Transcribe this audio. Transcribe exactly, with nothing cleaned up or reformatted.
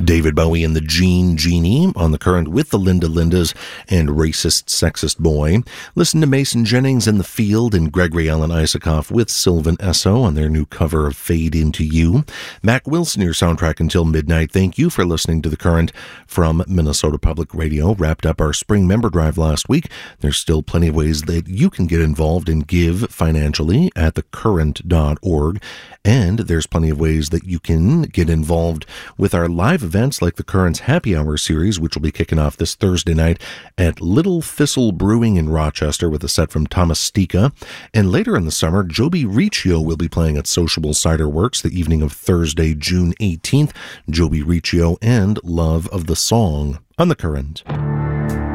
David Bowie and the Gene Genie on The Current with the Linda Lindas and Racist Sexist Boy. Listen to Mason Jennings and The Field and Gregory Alan Isaacoff with Sylvan Esso on their new cover of Fade Into You. Mac Wilson, your soundtrack until midnight. Thank you for listening to The Current from Minnesota Public Radio. Wrapped up our spring member drive last week. There's still plenty of ways that you can get involved and give financially at the current dot org. And there's plenty of ways that you can get involved with our live events like the Current's Happy Hour series, which will be kicking off this Thursday night at Little Thistle Brewing in Rochester with a set from Thomas Stika. And later in the summer, Joby Riccio will be playing at Sociable Cider Works the evening of Thursday, June eighteenth. Joby Riccio and Love of the Song on The Current.